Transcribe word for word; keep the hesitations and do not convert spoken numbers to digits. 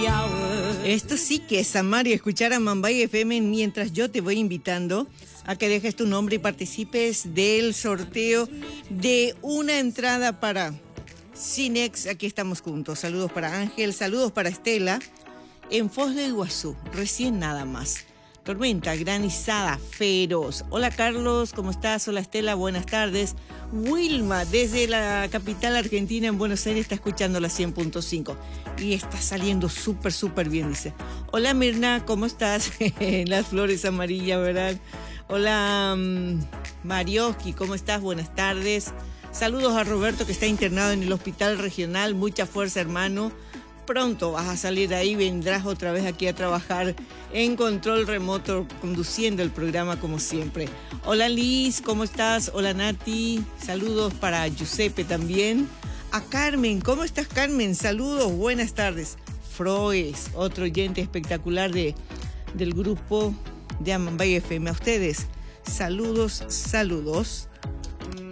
Esto sí que es amar y escuchar a Mambay F M mientras yo te voy invitando a que dejes tu nombre y participes del sorteo de una entrada para Cinex. Aquí estamos juntos. Saludos para Ángel, saludos para Estela en Foz de Iguazú, recién nada más. Tormenta, granizada, feroz. Hola Carlos, ¿cómo estás? Hola Estela, buenas tardes. Wilma, desde la capital argentina en Buenos Aires, está escuchando la cien punto cinco. Y está saliendo súper, súper bien, dice. Hola Mirna, ¿cómo estás? Las flores amarillas, ¿verdad? Hola um, Marioski, ¿cómo estás? Buenas tardes. Saludos a Roberto, que está internado en el hospital regional. Mucha fuerza, hermano. Pronto vas a salir de ahí, vendrás otra vez aquí a trabajar en control remoto, conduciendo el programa como siempre. Hola Liz, ¿cómo estás? Hola Nati, saludos para Giuseppe también. A Carmen, ¿cómo estás Carmen? Saludos, buenas tardes. Froes, otro oyente espectacular de, del grupo de Amambay F M. A ustedes, saludos, saludos.